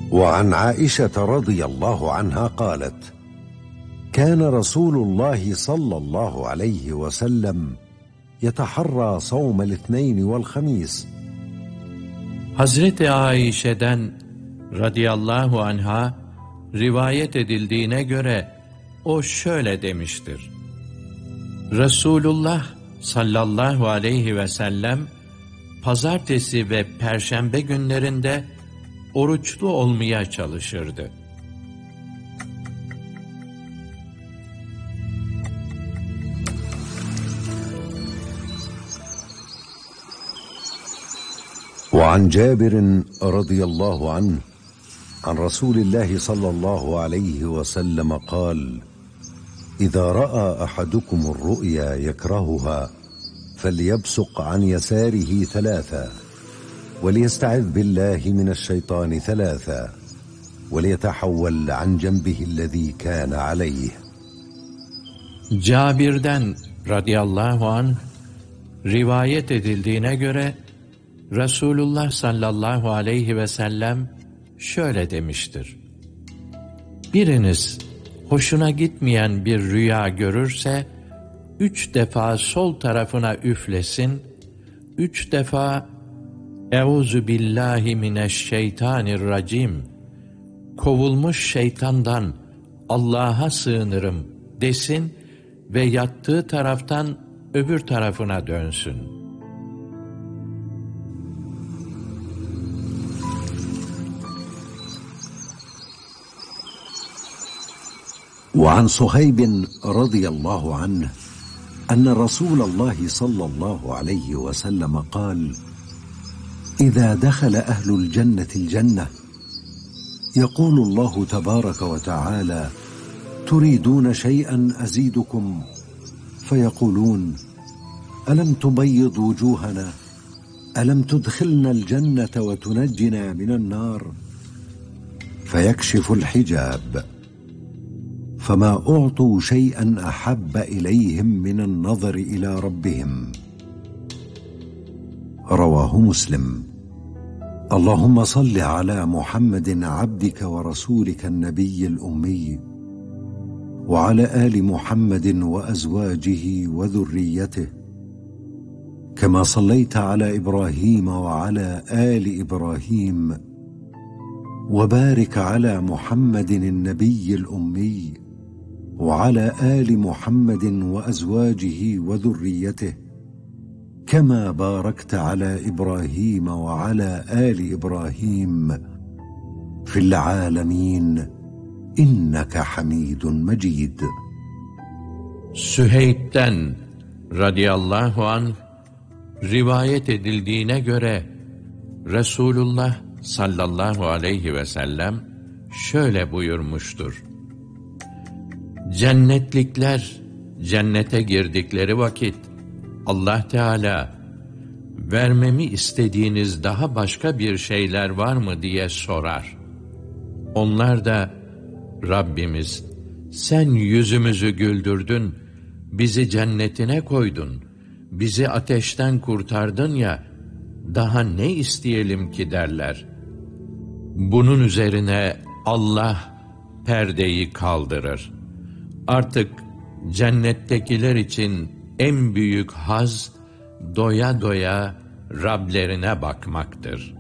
وعن عائشة رضي الله عنها قالت: كان رسول الله صلى الله عليه وسلم يتحرى صوم الاثنين والخميس. Hazreti Aişe'den radıyallahu anha rivayet edildiğine göre o şöyle demiştir: Resulullah sallallahu aleyhi ve sellem pazartesi ve perşembe günlerinde oruçlu olmaya çalışırdı. وعن جابر رضي الله عنه عن رسول الله صلى الله عليه وسلم قال: إذا رأى أحدكم الرؤيا يكرهها فليبصق عن يساره ثلاثا وليستعذ بالله من الشيطان ثلاثا وليتحول عن جنبه الذي كان عليه. Cabir'den radıyallahu anh rivayet edildiğine göre Resulullah sallallahu aleyhi ve sellem şöyle demiştir: Biriniz hoşuna gitmeyen bir rüya görürse 3 defa sol tarafına üflesin, 3 defa Euzu billahi mineşşeytanirracim, kovulmuş şeytandan Allah'a sığınırım desin ve yattığı taraftan öbür tarafına dönsün. وعن صهيب رضي الله عنه أن رسول الله صلى الله عليه وسلم قال: إذا دخل أهل الجنة الجنة يقول الله تبارك وتعالى: تريدون شيئا أزيدكم؟ فيقولون: ألم تبيض وجوهنا؟ ألم تدخلنا الجنة وتنجنا من النار؟ فيكشف الحجاب فما أعطوا شيئا أحب إليهم من النظر إلى ربهم. رواه مسلم. اللهم صل على محمد عبدك ورسولك النبي الأمي وعلى آل محمد وأزواجه وذريته كما صليت على إبراهيم وعلى آل إبراهيم وبارك على محمد النبي الأمي وعلى آل محمد وأزواجه وذريته كما باركت على إبراهيم وعلى آل إبراهيم في العالمين إنك حميد مجيد. Süheyb'den radıyallahu anh rivayet edildiğine göre Resulullah sallallahu aleyhi ve sellem şöyle buyurmuştur: Cennetlikler cennete girdikleri vakit Allah Teala vermemi istediğiniz daha başka bir şeyler var mı diye sorar. Onlar da Rabbimiz sen yüzümüzü güldürdün, bizi cennetine koydun, bizi ateşten kurtardın ya, daha ne isteyelim ki derler. Bunun üzerine Allah perdeyi kaldırır. Artık cennettekiler için en büyük haz doya doya Rablerine bakmaktır.